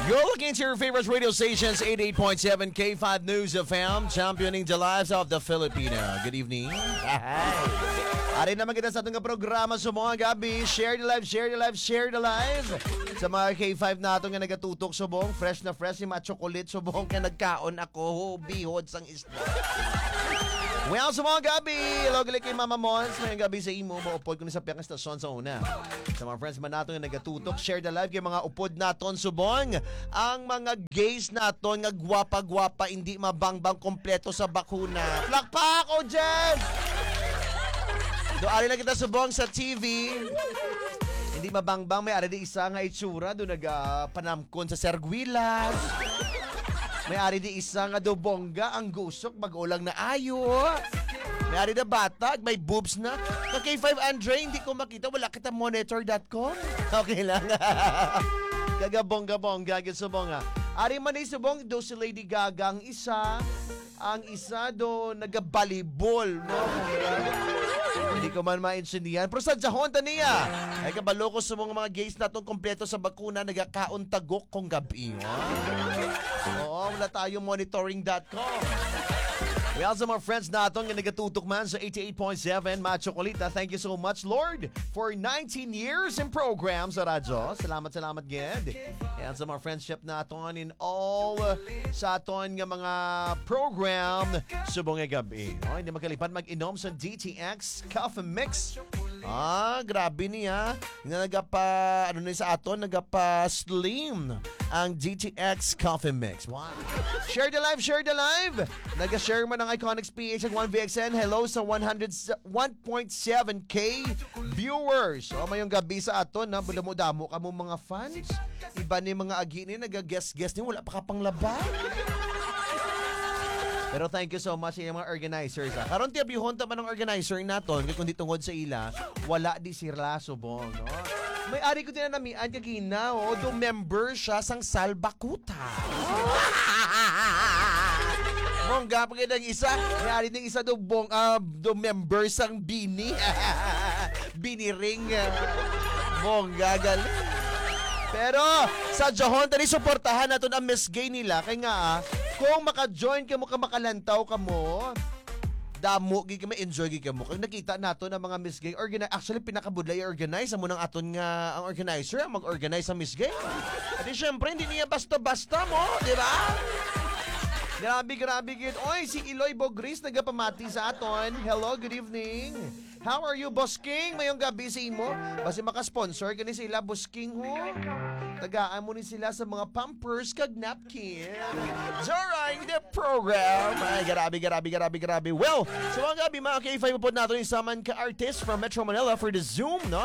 You're looking to your favorite radio stations, 88.7 K5 News FM, championing the lives of the Filipino. Good evening. Arin naman kita sa itong programa sa mga gabi. Share the live, share the live, share the live. Sa mga K5 nato nga nagatutok subong, fresh na fresh, si chocolate subong, kaya nagkaon ako, bihod sang isla. Well, sa mga gabi, hello galing kay Mama Mons. Ngayong gabi sa imo, maupod ko na sa piyang estasyon sa una. Sa mga friends man nato nga nagatutok, share the live kay mga upod naton subong. Ang mga gays naton nga gwapa-gwapa, hindi mabangbang kompleto sa bakuna. Plakpak o Jess! Doon na kita subong sa TV. Hindi mabangbang, may ari di isa nga itsura, doon nagpanamkon sa Serguilas. May ari di isa nga do bongga ang gusok mag-ulang na ayo. May ari na bata, may boobs na. Kay 5 Andre, hindi ko makita, wala kita monitor.com. Okay lang. Kaga bongga-bongga, gisubong nga. Ari man ay subong, do si Lady Gaga ang isa. Ang isa do nagabalibol, no? Hindi ko man maintindihan. Pero sa jahon niya. Ay kabalo ko sa mga gays na itong kompleto sa bakuna, nagakaon tagok kong gabi. Oo, wala tayo monitoring.com. Well, sa mga friends natin nga nagatutok man sa 88.7 Machocolita, thank you so much, Lord, for 19 years in program sa radyo. Salamat, Ged. And sa mga friendship natin in all sa aton nga mga program subong nga gabi. Oh, hindi magkalipan mag-inom sa DTX Coffee Mix. Grabe niya. Nagapa, sa aton, nagapa-slim ang GTX Coffee Mix. Wow. Share the live, share the live. Nag-share man ang Iconics PH at 1VXN. Hello sa 1.7K viewers. Mayong gabi sa aton, na bulamudamo ka mo mga fans. Iba ni mga agi ni nag-guess-guess ni wala pa ka pang laban. Pero thank you so much sa mga organizers. Karon ti abihon ta man ang organizer naton kay kundi tungod sa ila, wala di sila subong, no? May ari ko din na namian kagina, do member siya sang Salbakuta. Bongga pa ng isa, may ari ng isa do member sang Bini. Bini ring. Bongga galing. Pero sa Johon tani suportahan naton ang Miss Gay nila kay nga kung maka-join ka mo, makalantaw ka mo, damo, gi ka mo, enjoy gi ka mo. Kung nakita nato ng mga Miss Gay, actually, pinakabudlay organize. Amo nang aton nga ang organizer, mag-organize sa Miss Gay. At syempre, hindi niya basta-basta mo, di ba? Grabe, gid. Oy, si Eloy Bogris, nagapamati sa aton. Hello, good evening. How are you, Boss King? Mayong gabi sa imo. Basi maka-sponsor ka ni sila, Boss King, ho. Tagaan mo ni sila sa mga pampers kag napkin. During the program. Ay, grabe. Well, sa mga gabi, mga K5 po natin isaman ka-artist from Metro Manila for the Zoom, no?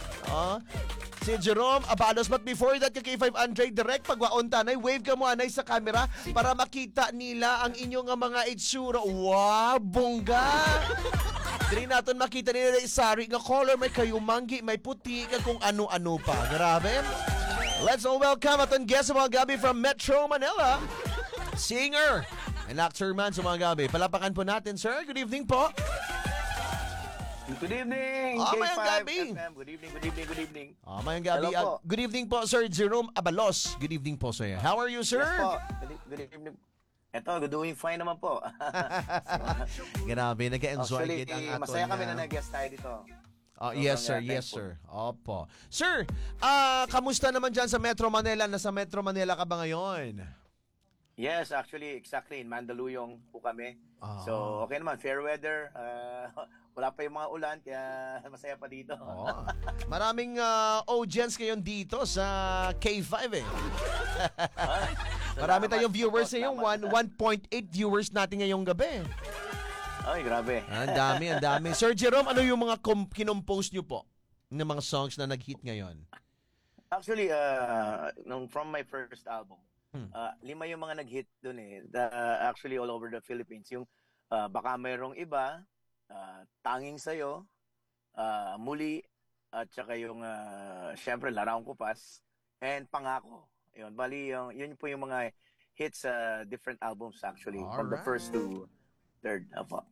Si Jerome Abalos, but before that, K5 Andre, direct pagwaon tanay, wave ka mo anay sa camera para makita nila ang inyong mga itsura. Wow, bongga! Dili natin makita nila isari nga color, may kayumanggi, may puti, kung ano-ano pa. Grabe. Let's all welcome aton guest sa mga gabi from Metro Manila, singer and actor man sa mga gabi. Palapakan po natin, sir. Good evening po. Good evening, mayang gabi. FM. Good evening. Mayang gabi. Good evening po, Sir Jerome Abalos. Good evening po, sir. How are you, sir? Yes po. Good evening. Eto, doing fine naman po. Grabe, nag-enjoy Actually, ang aton. masaya kami na nag-guest tayo dito. Yes, sir. Opo. Sir, kamusta naman dyan sa Metro Manila? Nasa Metro Manila ka ba ngayon? Yes, actually, exactly. In Mandaluyong po kami. So, okay naman. Fair weather. Wala pa yung mga ulan, kaya masaya pa dito. Maraming audience ngayon dito sa K5 eh. Marami tayong viewers ngayon. 1.8 viewers natin ngayong gabi. Ay, grabe. Ang dami. Sir Jerome, ano yung mga kinompose nyo po ng mga songs na nag-hit ngayon? Actually, from my first album, 5 yung mga nag-hit dun eh. Actually, all over the Philippines. Yung Baka Mayroong Iba, Tanging Sayo, Muli, at saka yung, syempre, Laraong Kupas, and Pangako. Yun, bali, yun po yung mga hits sa different albums actually. From the first to third. Apo.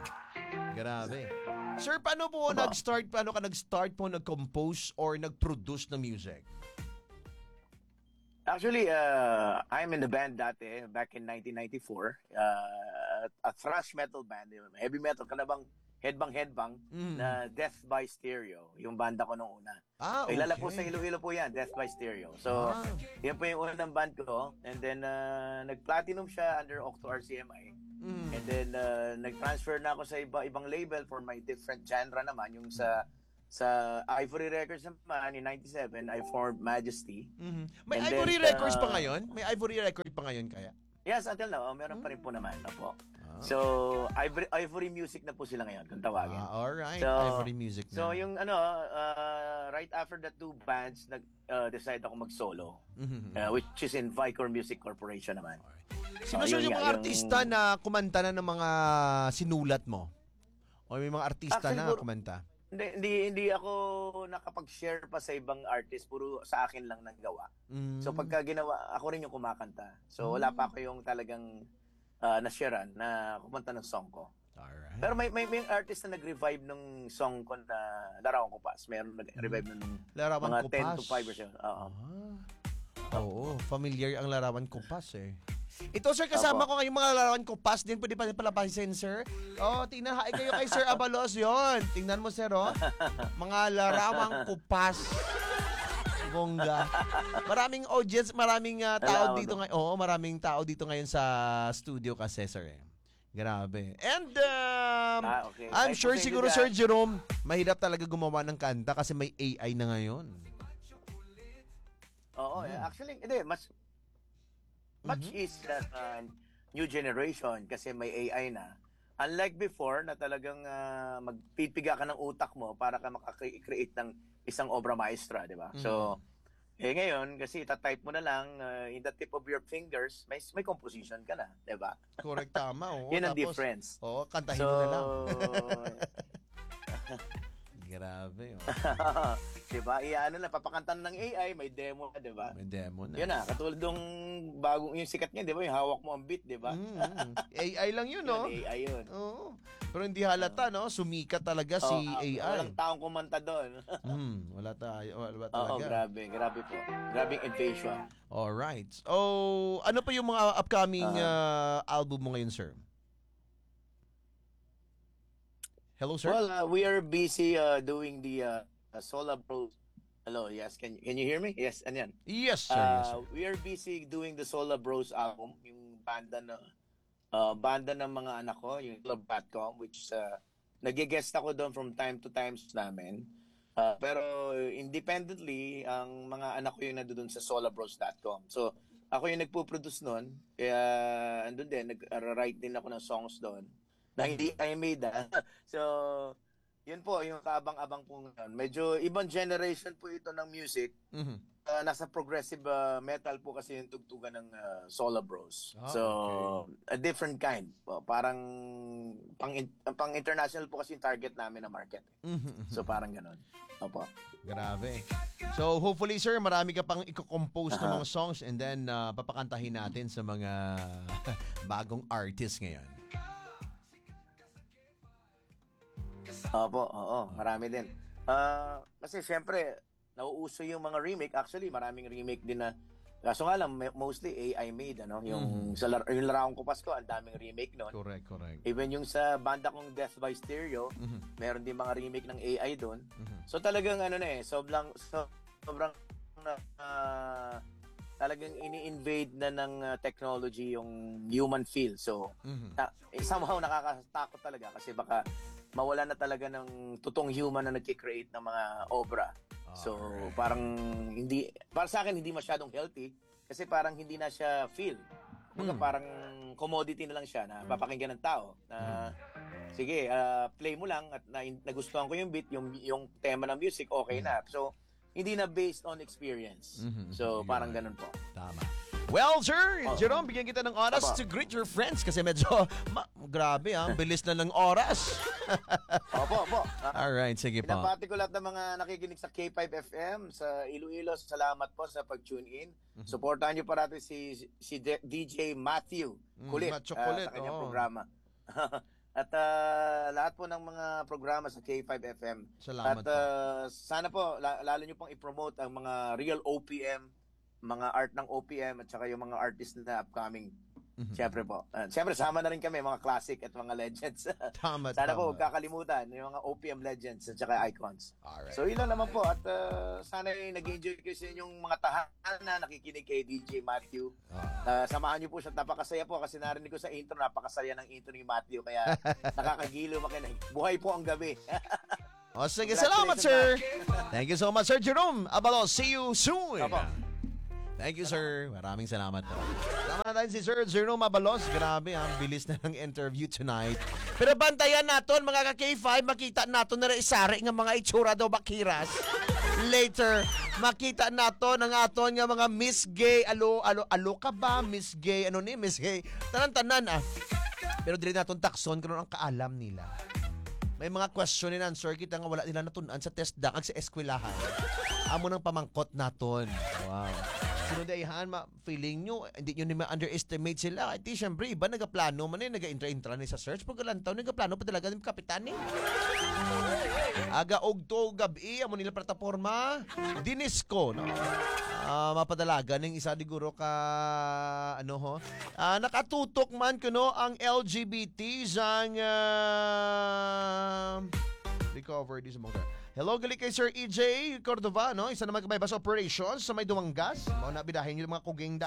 Grabe. Sir, paano po nag-start? Paano ka nag-start po nag-compose or nag-produce ng music? Actually, I'm in the band dati, back in 1994. A thrash metal band. Heavy metal, kalabang headbang na Death by Stereo. Yung banda ko nung una. Kilala po sa Okay. Iloilo po yan, Death by Stereo. So, Ah. yan po yung unang band ko. And then, nag-platinum siya under Octo RCMI. Mm. And then, nag-transfer na ako sa ibang label for my different genre naman. Yung sa Ivory Records naman, in 97, I formed Majesty. Mhm. May And Ivory then, Records pa ngayon? May Ivory Record pa ngayon kaya? Yes, until now, meron pa rin po naman. Opo. Ah. So, Ivory Music na po sila ngayon, kung tawagin. Alright. So, Ivory Music na. So, yung right after the two bands, nag-decide ako mag-solo, Mhm. which is in Vicor Music Corporation naman. Sino yun yung nga, mga artista na kumanta na ng mga sinulat mo? O may mga artista Actually, na kumanta? Hindi ako nakapag-share pa sa ibang artist, puro sa akin lang nagawa. Mm. So pagka ginawa, ako rin yung kumakanta. So wala pa ako yung talagang na-sharean na kumanta ng song ko. Alright. Pero may artist na nag-revive ng song ko na Larawan Ko Pas. Meron nag-revive na nung Larawan mga Ko 10 Pas. to 5 years ago. Oo. Oo, familiar ang Larawan Ko Pas eh. Ito sir, kasama ko ngayong mga larawan ko pas din. Pwede pa pala pasin, sir. Oh, tingnan, hi kayo kay Sir Abalos yon. Tingnan mo sir, oh. Mga larawang kupas. Bongga. Maraming audience, maraming tao dito ngayon. Oo, maraming tao dito ngayon sa studio kasi sir. Eh. Grabe. And Okay. I'm Nice sure to see siguro you Sir dyan. Jerome, mahirap talaga gumawa ng kanta kasi may AI na ngayon. Oo, actually, hindi. Much is that new generation kasi may AI na. Unlike before na talagang magpipiga ka ng utak mo para ka makakreate ng isang obra maestra, di ba? So, ngayon, kasi itatype mo na lang in the tip of your fingers, may composition ka na, di ba? Correct, tama. Oo, Yun ang tapos, difference. Oo, kantahin So, mo na lang. Grabe. Oh. diba? Na, papakantan ng AI, may demo ka, diba? May demo na. Yun na, katulad nung bagong, yung sikat niya, diba? Yung hawak mo ang beat, diba? AI lang yun, no? Yun, AI yun. Oo. Pero hindi halata, no? Sumikat talaga si AI. Walang taong kumanta doon. Wala Oo, talaga. grabe po. Grabing invasion. Alright. Oh, ano pa yung mga upcoming album mo ngayon, sir? Hello, sir? Well, we are busy doing the Sola Bros. Hello, yes. Can you hear me? Yes, anyan. Yes, sir. Yes, sir. We are busy doing the Sola Bros album, yung banda ng mga anak ko, yung Club.com, which nag-guest ako doon from time to time namin. Pero independently, ang mga anak ko yung nandoon sa solabros.com. So, ako yung nagpo-produce noon. Kaya andun din, nag-write din ako ng songs doon. Na hindi I made So, yun po, yung kaabang-abang po ngayon. Medyo ibang generation po ito ng music. Nasa progressive metal po kasi yung tugtugan ng Sola Bros. So, a different kind. Parang pang-international po kasi yung target namin na market. So, parang ganun. Opo. Grabe. So, hopefully, sir, marami ka pang i-compose ng mga songs and then papakantahin natin sa mga bagong artists ngayon. Opo, oo. Marami din. Kasi syempre, nauuso yung mga remake. Actually, maraming remake din na kaso nga lang, mostly AI made, ano? Yung yung Larawan Ko Pasko, ang daming remake noon. Correct. Even yung sa banda kong Death by Stereo, meron din mga remake ng AI doon. So talagang sobrang talagang ini-invade na ng technology yung human feel. So somehow nakakatakot talaga kasi baka mawala na talaga ng totoong human na nagki-create ng mga obra. So, parang para sa akin hindi masyadong healthy kasi parang hindi na siya feel. Parang commodity na lang siya na papakinggan ng tao na sige, play mo lang at nagustuhan ko yung beat, yung tema ng music, okay na. So, hindi na based on experience. So, parang ganun po. Tama. Well, sir, Jerome, bigyan kita ng oras to greet your friends kasi medyo, grabe bilis na ng oras. Opo. Alright, sige po. Pinapati ko lahat ng mga nakikinig sa K5FM sa Iloilo. Salamat po sa pag-tune in. Supportahan niyo parati si DJ Matthew Kulit sa kanyang programa. At lahat po ng mga programa sa K5FM. Salamat At sana po, lalo niyo pong i-promote ang mga real OPM, mga art ng OPM at saka yung mga artist na upcoming. Mhm. Siyempre po. Siyempre, sama na rin kami, mga classic at mga legends. Tama, Sana po, tama. huwag kakalimutan yung mga OPM legends at saka icons. Alright. So, yun lang naman po. At sana nag-enjoy kayo sa inyong mga tahanan, nakikinig kay DJ Matthew. Samahan niyo po siya. Napakasaya po kasi narinig ko sa intro, napakasaya ng intro ni Matthew. Kaya nakakagilo makinig. Buhay po ang gabi. O sige, salamat sir. Congratulations, Thank you so much, Sir Jerome Abalos. See you soon. Opo. Thank you, sir. Maraming salamat po. Tama na tayo si Sir Jerome Abalos. Grabe, ang bilis na ng interview tonight. Pero bantayan natin, mga ka-K5, makita natin na isari ng mga itsura daw bakiras. Later, makita natin ang aton nga mga Miss Gay. Alo ka ba? Miss Gay. Ano ni? Miss Gay. Tanan-tanan ah. Pero dili natin takson kung ang kaalam nila. May mga question and answer kita nga wala nila natunan sa test dakag sa eskwelahan. Amo nang pamangkot naton. Wow. Sinudayhan, feeling nyo, hindi nyo ni ma-underestimate sila. At di, syempre, iba nagaplano man eh, naga-intra-intra ni sa search. Pag alantaw, nagaplano pa talaga ng kapitan eh. Aga og to gabi, amo nila plataforma. Dinisco, no? Mapadalaga ng isa diguro ka, ano ho? Nakatutok man kuno ang LGBT sang recover this mga. Hello, gali kay Sir EJ Cordova, no? Isa naman kabay bus operations sa may Dumangas. Mao na bidahin yung mga kugingda.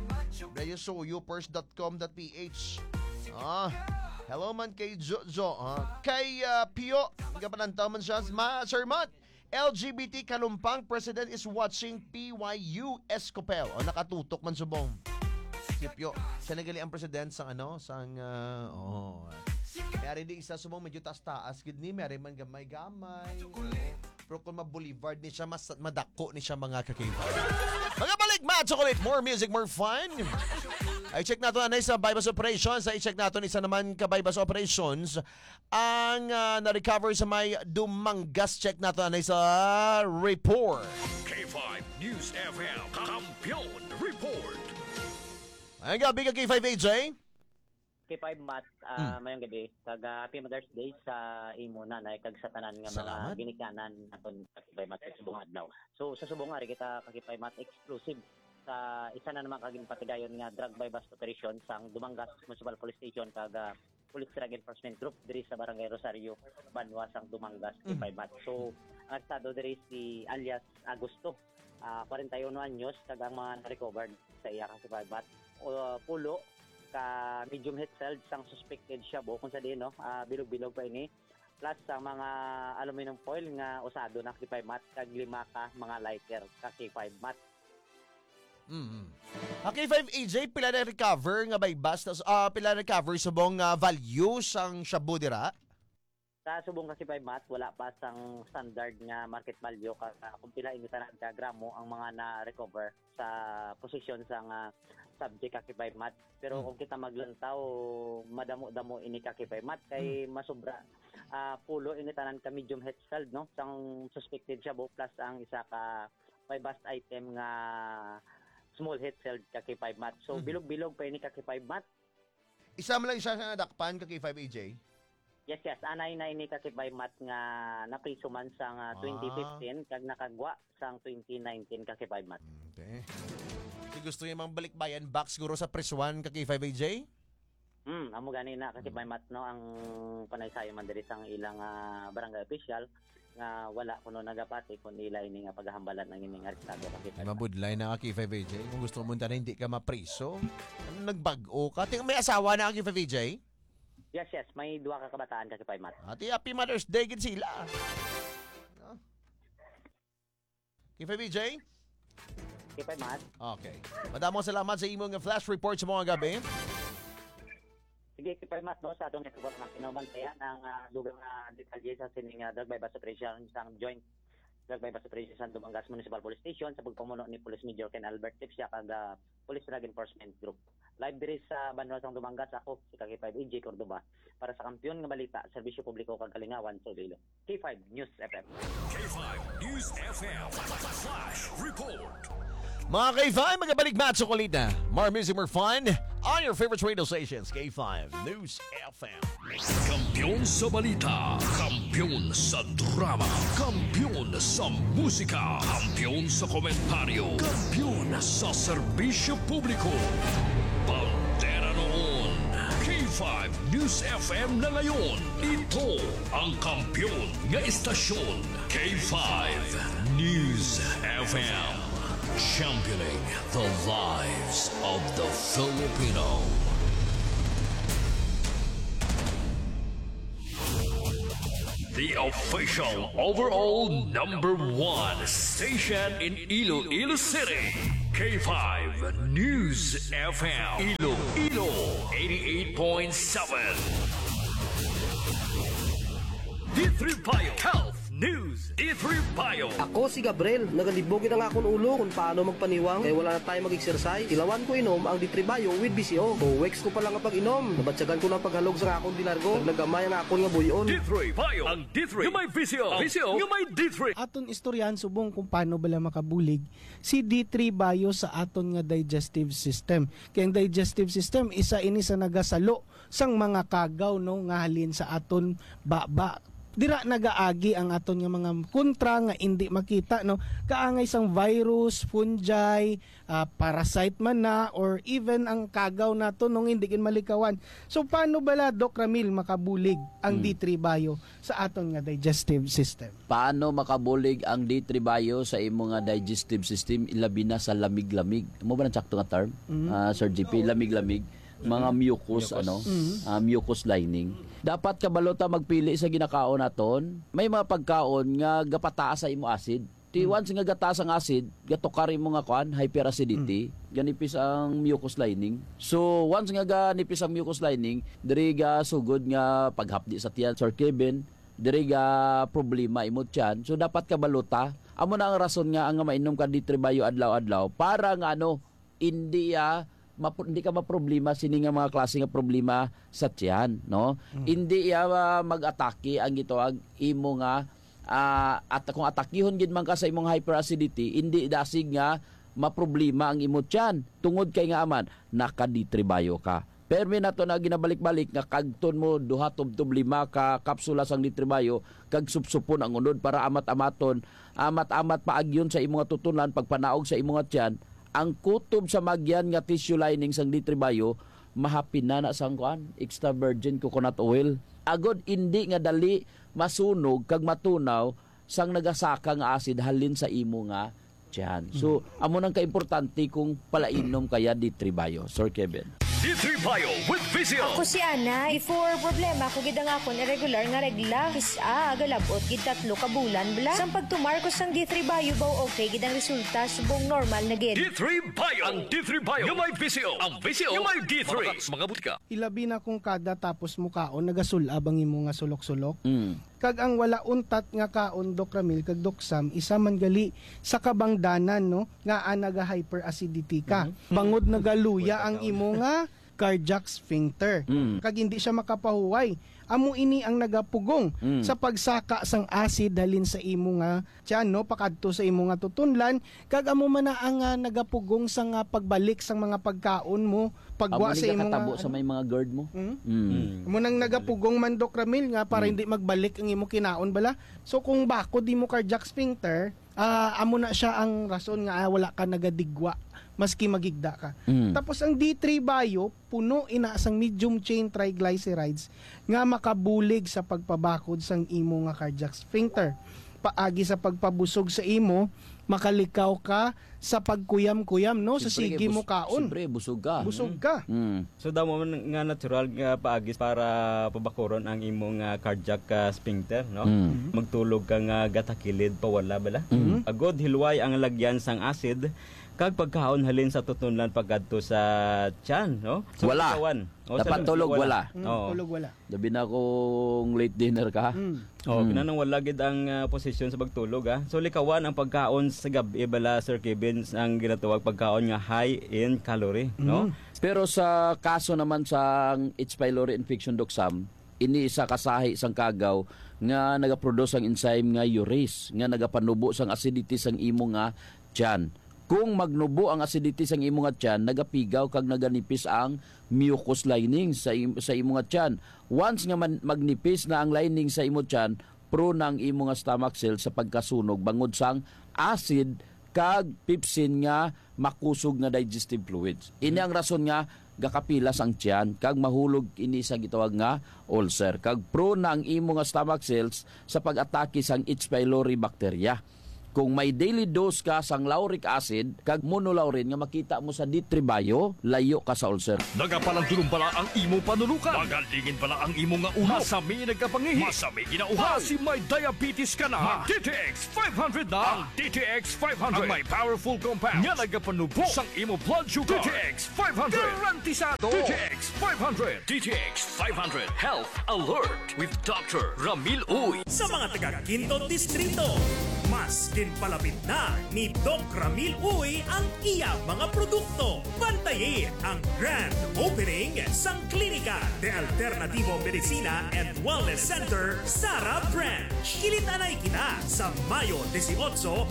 Rayosuyupers.com.ph. Hello man kay Jojo. Kay Pio, gapanantaw man siya. Sir Matt, LGBT Kalumpang President is watching PYU Escopel. Nakatutok man subong. Si Pio, siya nagali ang president sang ano, sang Mayari di isa sumong medyo taas-taas gid ni, mayari man gamay-gamay. Pero kung ma-boulevard ni siya, mas madako ni siya mga kakaiba. Mga balik, Mad Chocolate, more music, more fun. Ay check nato anay sa Bypass Operations. Ay check nato isa naman ka Bypass Operations ang na-recover sa may Dumangas. Check nato anay sa report. K5 News FM Kampiyon Report. Ay gabi ka K5 AJ. K5 Mat, mayong gabi. Happy Mother's Day sa imo nanay kag sa tanan nga Salamat. mga ginikanan naton K5 Mat sa subong adlaw. So sa subong ari kita K5 Mat exclusive sa isa na naman kaging patigayon nga drug bypass operation sang Dumangas Municipal Police Station kag Police Drug Enforcement Group diri sa Barangay Rosario, Banwa sang Dumangas K5 Mat. So ang estado diri si alias Agosto, 41 anyos kag ang mga na-recovered sa iya ka K5 Mat. Pulo ka medium heat cell sang suspected siya kung sa di no, bilog-bilog pa ini plus sa mga aluminum foil nga usado na K5 Mat kag 5 ka mga lighter ka K5 Mat. K5 AJ pila na recover nga by bus pila na recover subong value sang shabu dira. Sa subong kasi 5 Mat wala pa sang standard nga market value kung pila ini tanan ka gramo ang mga na-recover sa posisyon sang subject ka K5 Mat. Pero kung kita maglantaw madamo-damo ini ka K5 Mat kay masobra pulo ini tanan ka medium heat cell no sang suspected siya plus ang isa ka by bust item nga small heat cell ka K5 Mat. So bilog-bilog pa ini ka K5 Mat. Isa man lang isa nga dakpan ka K5 AJ. Yes, anay na ini ka K5 Mat nga napriso man sang 2015 kag nakagwa sang 2019 ka K5 Mat. Okay. Si gusto niya mang balikbayan back siguro sa prisuan ka K5 AJ? Amo gani na kasi K5 Mat no ang panaysayo man diri sang ilang barangay official nga wala kuno nagapati kun ila ini nga paghambalan ng ining arestado ka Ay K5 Mat. mabudlay na ka K5 AJ. Kung gusto mo na hindi ka mapriso, ano nagbago ka? Tingnan may asawa na ka K5 AJ? Yes, may duha ka kabataan ka K5 Mat. Ati happy Mother's Day gid sila. No? K5 AJ? K5 Mat. Okay. Madamong salamat sa imong flash report sa mga gabi. Sige, K5 Mat no sa atong network nga pinabantayan ng lugar nga detalye sa sining drug bypass operation sang joint drug bypass operation sa Dumangas Municipal Police Station sa pagpamuno ni Police Major Ken Albert Tipsia kag Police Drug Enforcement Group. Live diri sa Banwa sang Dumangas ako si K5 AJ Cordova para sa kampiyon nga balita, serbisyo publiko kag kalingawan sa Iloilo. K5 News FM. K5 News FM Flash Report. Mga K5, magabalik match ulit na. More music, more fun. on your favorite radio stations, K5 News FM. Kampiyon sa balita, kampiyon sa drama, kampiyon sa musika, kampiyon sa komentaryo, kampiyon sa serbisyo publiko. Bandera noon, K5 News FM na ngayon. Ito ang kampiyon nga istasyon, K5 News FM. Championing the lives of the Filipino. The official overall #1 station in Iloilo City. K5 News FM. Iloilo 88.7. D3 Bio Health News. D3 Bio. Ako si Gabriel, nagalibogin ang akong ulo kung paano magpaniwang, kaya wala na tayo mag-exercise. Ilawan ko inom ang D3 Bio with BCO. O weeks ko pa lang ang pag-inom. Nabatsagan ko ng paghalog sa akong dilargo. Nagnagamay ang akong nga buyon. D3 Bio. Ang D3 yung may VCO. VCO yung may D3. Aton istoryahan subong kung paano bala makabulig si D3 Bio sa aton nga digestive system. Kaya ang digestive system isa ini sa nagasalo sang mga kagaw no nga halin sa aton baba. Dira nagaagi ang aton nga mga kontra nga hindi makita no kaangay sang virus, fungi, parasite man na or even ang kagaw nato nung hindi kin malikawan. So paano bala Doc Ramil makabulig ang D3 Bio sa aton nga digestive system? Paano makabulig ang D3 Bio sa imo nga digestive system ilabi na sa lamig-lamig? Mo ba nang sakto nga term? Sir GP, lamig-lamig, mga mucus. Mucus lining. Dapat kabalo ta magpili sa ginakaon naton. May mga pagkaon nga gapataas sa imo acid. Once nga gataas ang acid, gatukari mo nga kuan, hyperacidity, ganipis ang mucus lining. So once nga ganipis ang mucus lining, diri ga sugod nga paghapdi sa tiyan, Sir Kevin, diri ga problema imo tiyan. So dapat kabalo ta. Amo na ang rason nga ang mainom ka D3 Bio adlaw-adlaw para nga hindi ka maproblema sini nga mga klase nga problema sa tiyan, no? Hindi mag-atake ang gitawag imo nga at kung atakihon gid man ka sa imong hyperacidity, hindi dasig nga maproblema ang imo tiyan. Tungod kay nga aman naka D3 Bio ka. Permi nato na ginabalik-balik nga kagton mo duha tubtob 5 ka kapsula sang D3 Bio kag supsupon ang unod para amat-amaton, amat-amat paagyon sa imong tutunan pagpanaog sa imong tiyan. Ang kutob sa magyan nga tissue lining sang D3 Bio mahapin na sang kuan extra virgin coconut oil. Agod hindi nga dali masunog kag matunaw sang nagasaka nga acid halin sa imo nga tiyan. So amo nang kaimportante kung palainom kaya D3 Bio, Sir Kevin. D3 Bio with VCO. Ako si Ana, before problema ko gid ang akon irregular nga regla. Galabot gid 3 ka bulan bla. Sang pagtumar ko sang D3 Bio baw okay gid ang resulta subong normal na gid. D3 Bio. Ang D3 Bio yung may VCO. Ang VCO yung may D3. Mga butika. Ilabi na kung kada tapos mukaon nagasulab ang imo nga sulok-sulok. Kag ang wala untat nga kaon Doc Ramil kag Doc Sam isa man gali sa kabangdanan no nga naga hyperacidity ka. Bangod nagaluya ang imo nga cardiac sphincter. Kag hindi siya makapahuway. Amo ini ang nagapugong sa pagsaka sang acid halin sa imo nga tiyan no pakadto sa imo nga tutunlan kag amo man na ang nagapugong sa nga pagbalik sang mga pagkaon mo pagwa sa imo nga sa may mga GERD mo. Amo nang nagapugong man Doc Ramil nga para hindi magbalik ang imo kinaon bala. So kung bako di mo cardiac sphincter, amo na siya ang rason nga wala ka nagadigwa maski magigda ka. Tapos ang D3 Bio, puno ina sang medium chain triglycerides nga makabulig sa pagpabakod sang imo nga cardiac sphincter. Paagi sa pagpabusog sa imo, makalikaw ka sa pagkuyam-kuyam no sa sige mo kaon. Siyempre busog ka. Busog ka. So damo man nga natural nga paagis para pabakuron ang imong cardiac sphincter, no? Magtulog ka nga gatakilid pawala bala. Agod hilway ang lagyan sang acid kag pagkaon halin sa tutunlan pagkadto sa tiyan, no? So, wala. Dapat tulog wala. Tulog wala. Labi na kung late dinner ka. Kinanang wala gid ang posisyon sa pagtulog So likawan ang pagkaon sa gabi bala Sir Kevin ang ginatawag pagkaon nga high in calorie, no? Pero sa kaso naman sa H. pylori infection Doc Sam, ini isa kasahi sang kagaw nga nagaproduce ang enzyme nga urease nga nagapanubo sang acidity sang imo nga tiyan. Kung magnubo ang acidity sa imong nga tiyan, nagapigaw kag naganipis ang mucous lining sa imong nga tiyan. Once nga magnipis na ang lining sa imong tiyan, prone na ang imong nga stomach cells sa pagkasunog bangod sang acid kag pepsin nga makusog na digestive fluids. Ini ang rason nga gakapilas ang tiyan kag mahulog ini sa gitawag nga ulcer. Kag prone na ang imong nga stomach cells sa pag-atake sang H. pylori bacteria. Kung may daily dose ka sang lauric acid kag monolaurin nga makita mo sa D3 Bio, layo ka sa ulcer. Nagapalandulong pala ang imo panulukan. Magalingin pala ang imo nga ulo. Masami nagkapangihi. Masami ginauhan. Si may diabetes ka na. DTX 500 na. Ang DTX 500. Ang may powerful compounds. Nga nagapanubo sang imo blood sugar. DTX 500. Garantisado. DTX 500. DTX 500. Health Alert with Dr. Ramil Uy. Sa mga taga Quinto Distrito, mas kinpalapit na ni Doc Ramil Uy ang iya mga produkto. Bantayin ang grand opening sang Klinika de Alternativo Medicina and Wellness Center, Sara Branch. Kilitanay kita sa Mayo 18,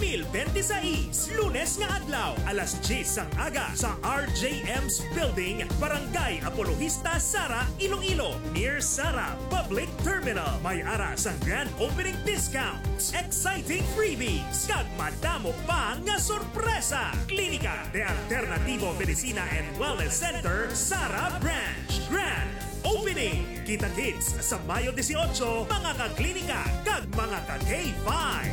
2026, Lunes nga adlaw, alas 10 sang aga sa RJM's Building, Barangay Apologista, Sara, Iloilo, near Sara Public Terminal. May ara sang grand opening discounts, exciting freebies, kag madamo pa nga sorpresa. Klinika de Alternativo Medicina and Wellness Center, Sara Branch. Grand Opening. Kita-kits sa Mayo 18, mga ka-klinika kag mga ka-K5.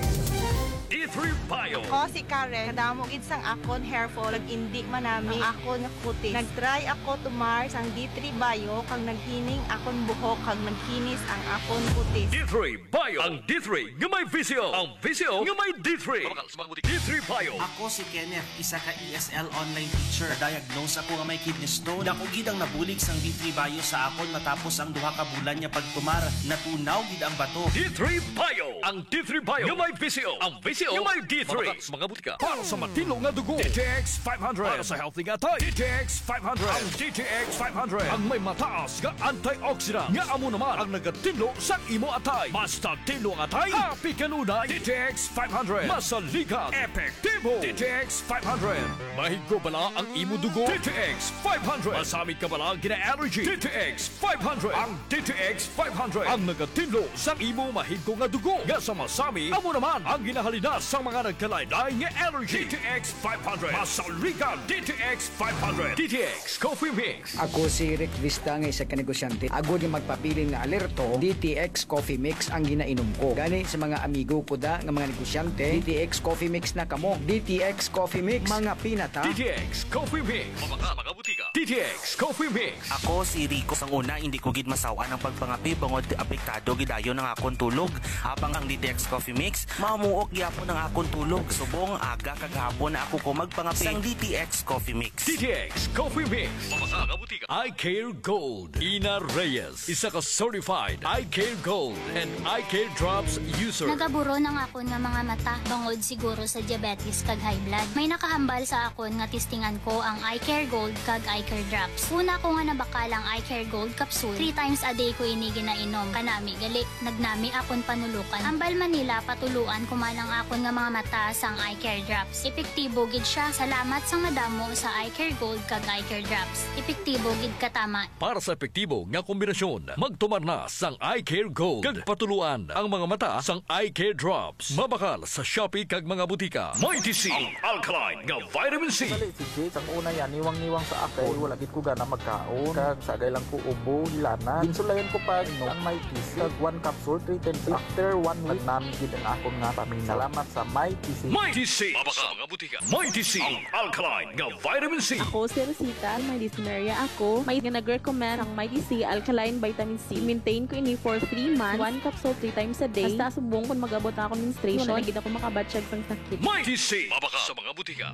D3 Bio. Ako si Karen, kadamo gid sang akon hair fall, indi manami ang akon nga kutis. Nagtry ako tumar sang D3 Bio kag naghining akon buhok kag nagkinis ang akon kutis. D3 Bio. Ang D3 nga may visio. Ang visio nga may D3. D3 Bio. Ako si Kenneth, isa ka ESL online teacher. Diagnose ako nga may kidney stone. Dako gid ang nabulig sang D3 Bio sa akon matapos ang duha ka bulan niya pagtumar. Natunaw gid ang bato. D3 Bio. Ang D3 Bio nga may visio. Ang visio nga may D3. Mga butika. Para sa matino nga dugo. DTX 500. Para sa healthy nga tayo. DTX 500. Ang DTX 500. Ang may mataas nga antioxidant. Nga amo naman ang nagatinlo sa imo atay. Basta tinlo ang atay. Happy kanunay. DTX 500. Masalikat. Epektibo. DTX 500. Mahigo bala ang imo dugo. DTX 500. Masamit ka bala gina-allergy. DTX 500. Ang DTX 500. Ang nagatinlo sa imo mahigo nga dugo. Nga sa masami, amo naman ang ginahalina sa mga nagkalaylay nga allergy. DTX 500. Masalikat. DTX 500. DTX Coffee Mix. Ako si Rick Vista nga isa ka negosyante. Ako di magpapiling na alerto, DTX Coffee Mix ang ginainom ko. Gani sa mga amigo ko da nga mga negosyante, DTX Coffee Mix na kamo. DTX Coffee Mix, mga pinata. DTX Coffee Mix. Mga butika. DTX Coffee Mix. Ako si Rico. Sang una, hindi ko gid masawa ng pagpangapi bangod apektado gidayon ng akon tulog. Habang ang DTX Coffee Mix, mamuok gyapon ang akon tulog. Subong aga kagahapon na ako ko magpangapi sang DTX Coffee Mix. DTX Coffee Mix. Mga butika. I Care Gold. Ina Reyes. Isa ka certified I Care Gold and I Care Drops user. Nagaburo ng akon nga mga mata bangod siguro sa diabetes kag high blood. May nakahambal sa akon nga testingan ko ang I Care Gold kag I Care Drops. Una ko nga nabakalang I Care Gold capsule. 3 times a day ko ini ginainom. Kanami gali nagnami akon panulukan. Ambal Manila patuluan kumanang akon nga mga mata sang I Care Drops. Epektibo gid siya. Salamat sa madamo sa I Care Gold kag I Care Drops. Epektibo gid katama. Para sa epektibo nga kombinasyon, magtumar na sang I Care Gold kag patuluan ang mga mata sang I Care Drops. Mabakal sa Shopee kag mga butika. Mighty C, ang alkaline nga vitamin C. Ang una yan, niwang-niwang sa akin. Wala gid ko gana magkaon. Kag sagay lang ko ubo, hilana. Insulayan ko pa ang Mighty C. Kag 1 capsule, 3 times after 1 week. Namin gid ang akong nga paminaw. Salamat sa Mighty C. Mighty C. Mabakal mga butika. Mighty C, ang alkaline nga vitamin C. Ako si Rosita, may dyspnea ako. May nag-recommend ang Mighty C Alkaline Vitamin C. Maintain ko ini for 3 months. 1 capsule 3 times a day. Basta subong kung mag-abot ako menstruation. Wala gid ako makabatsyag sang sakit. Mighty C. Mabakal sa mga butika.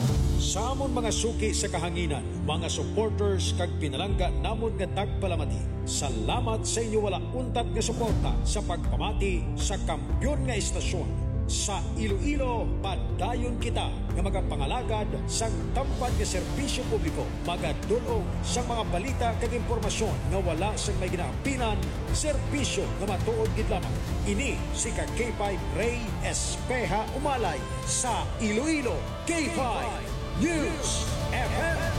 Sa amon mga suki sa kahanginan, mga supporters kag pinalangga namon nga tagpalamati. Salamat sa inyo wala untat nga suporta sa pagpamati sa kampyon nga istasyon. sa Iloilo, padayon kita nga magapangalagad sang tampad nga serbisyo publiko, magadulong sang mga balita kag impormasyon nga wala sang may ginaapinan, serbisyo nga matuod gid lamang. Ini si K5 Ray Espeja Umalay sa Iloilo, K5 News FM.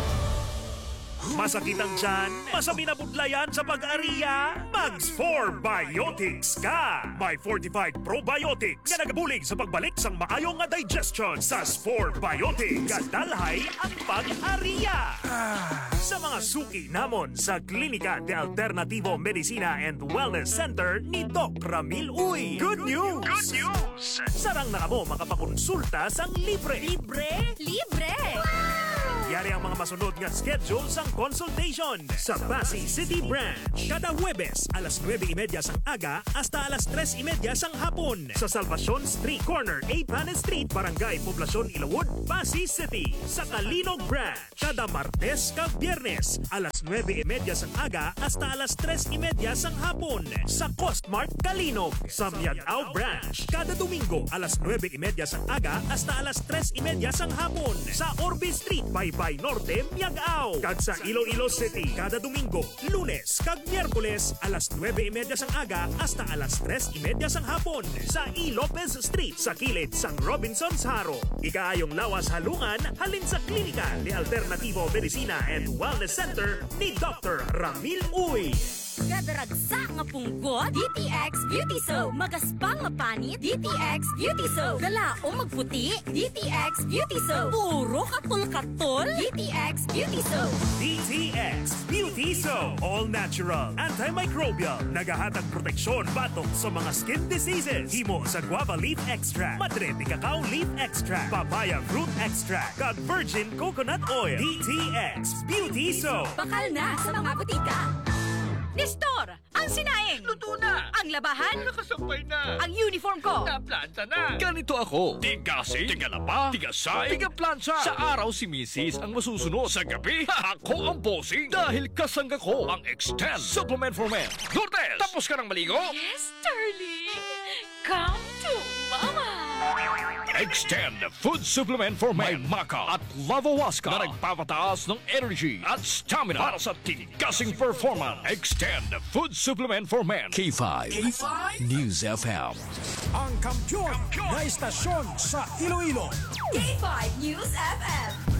Masakit ang tiyan? Masabi na budlayan sa pag-ariya? Mags 4 Biotics ka! May fortified probiotics nga nagabulig sa pagbalik sang maayong nga digestion sa 4 Biotics. Kadalhay ang pag-ariya! Sa mga suki namon sa Klinika de Alternativo Medicina and Wellness Center ni Doc Ramil Uy. Good news! Good news! Sarang na kamo makapakonsulta sang libre. Libre? Libre! Yari ang mga masunod nga schedule sang consultation sa Pasay City Branch. Kada Huwebes, alas 9:30 sang aga hasta alas 3:30 sang hapon. Sa Salvacion Street Corner, 8 Panes Street, Barangay Poblacion, Ilawod, Pasay City. Sa Kalinog Branch, kada Martes kag Biyernes, alas 9:30 sang aga hasta alas 3:30 sang hapon. Sa Costmart Kalinog. Sa Miagao Branch, kada Domingo, alas 9:30 sang aga hasta alas 3:30 sang hapon. Sa Orbe Street, Baybay Norte, Miagao. Kag sa Iloilo City, kada Domingo, Lunes kag Miyerkules, alas 9:30 sang aga hasta alas 3:30 sang hapon. Sa E. Lopez Street, sa kilid sang Robinson's Haro. Ikaayong lawas halungan, halin sa Klinika de Alternativo Medicina and Wellness Center ni Dr. Ramil Uy. Kadaragsa nga punggot, DTX Beauty Soap. Magaspang nga panit, DTX Beauty Soap. Galaong magputi, DTX Beauty Soap. Puro katol-katol, DTX Beauty Soap. DTX Beauty Soap. All natural, antimicrobial, nagahatag proteksyon batok sa mga skin diseases. Himo sa guava leaf extract, madre de cacao leaf extract, papaya fruit extract, kag virgin coconut oil. DTX Beauty Soap. Bakal na sa mga butika. Nestor, ang sinaing. Luto na. Ang labahan. Nakasampay na. Ang uniform ko. Naplanta na. Ganito ako. Tigasi, tigalapa, tigasay, tigaplansya. Sa araw si Mrs. ang masusunod. Sa gabi, ako ang bossing. Dahil kasangga ko ang Extend Supplement for Men. Lourdes, tapos ka ng maligo? Yes, darling. Come to mama. Extend Food Supplement for Men. May Maca at Lavawaska na nagpapataas ng energy at stamina para sa tigasing performance. Extend Food Supplement for Men. K5 News FM. Ang kampiyon na istasyon sa Iloilo. K5 News FM.